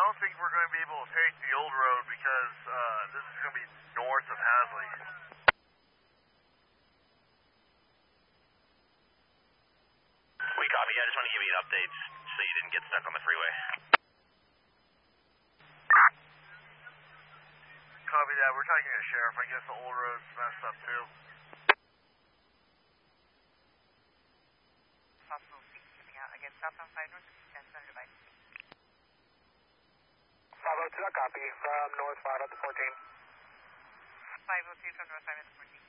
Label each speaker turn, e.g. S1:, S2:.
S1: don't think we're going to be able to take the old road because this is going to be north of Hasley.
S2: We copy. I just want to give you an update so you didn't get stuck on the freeway.
S1: Copy that. We're talking to the sheriff. I guess the old road's messed up too.
S3: Possible speed coming out against southbound 5 north, 10 center device.
S4: 502, copy from north 5 up to 14.
S3: 502 from north 5 up to 14.